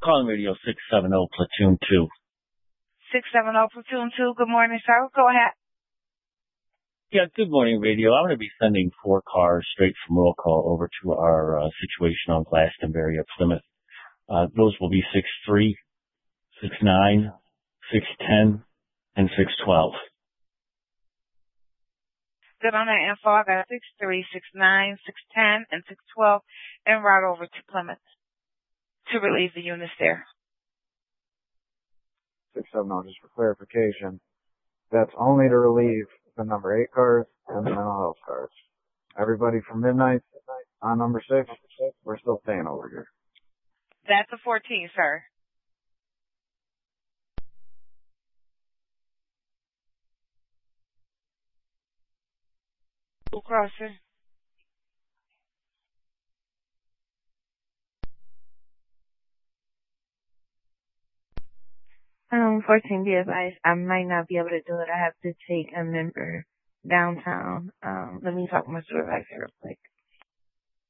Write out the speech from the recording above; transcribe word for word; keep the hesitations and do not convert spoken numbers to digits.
Calling radio six seven zero Platoon two. six seven zero Platoon two. Good morning, sir. Go ahead. Yeah, good morning, radio. I'm going to be sending four cars straight from roll call over to our uh, situation on Glastonbury at Plymouth. Uh, those will be six three, six nine, six ten, and six twelve. Good on that info. I got six three, six nine, six ten, and six twelve, and route over to Plymouth to relieve the units there. six seven zero, just for clarification, that's only to relieve the number eight cars and the mental health cars. Everybody from midnight on number six, we're still staying over here. That's a fourteen, sir. Blue Crosser. Um, fourteen B advice. I might not be able to do it. I have to take a member downtown. Um, let me talk to my supervisor real quick.